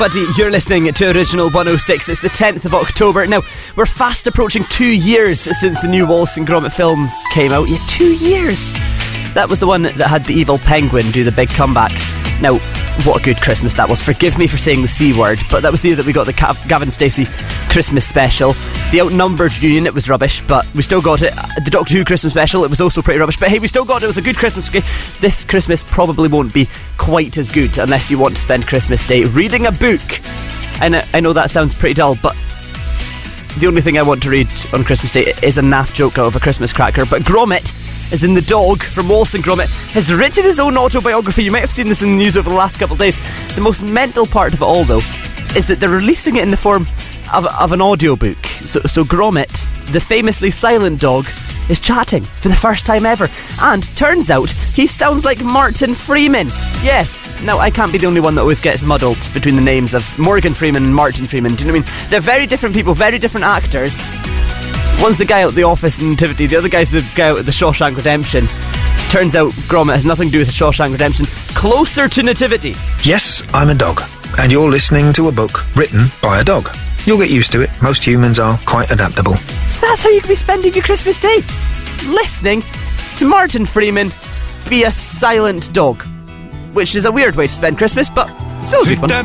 Buddy, you're listening to Original 106. It's the 10th of October. Now, we're fast approaching 2 years since the new Wallace and Gromit film came out. Yeah, 2 years. That was the one that had the evil penguin do the big comeback. Now, what a good Christmas that was. Forgive me for saying the C word, but that was the year that we got the Gavin Stacey Christmas special. The Outnumbered Union, it was rubbish, but we still got it. The Doctor Who Christmas special, it was also pretty rubbish, but hey, we still got it. It was a good Christmas. Okay? This Christmas probably won't be quite as good unless you want to spend Christmas Day reading a book. And I know that sounds pretty dull, but the only thing I want to read on Christmas Day is a naff joke out of a Christmas cracker. But Gromit, as in the dog from Wallace and Gromit, has written his own autobiography. You might have seen this in the news over the last couple of days. The most mental part of it all, though, is that they're releasing it in the form of an audiobook. So Gromit, the famously silent dog, is chatting for the first time ever. And turns out he sounds like Martin Freeman. Yeah. Now, I can't be the only one that always gets muddled between the names of Morgan Freeman and Martin Freeman. Do you know what I mean? They're very different people, very different actors. One's the guy out the Office in Nativity, the other guy's the guy out at the Shawshank Redemption. Turns out Gromit has nothing to do with the Shawshank Redemption. Closer to Nativity. Yes, I'm a dog, and you're listening to a book written by a dog. You'll get used to it. Most humans are quite adaptable. So that's how you can be spending your Christmas Day. Listening to Martin Freeman be a silent dog. Which is a weird way to spend Christmas, but still a good one.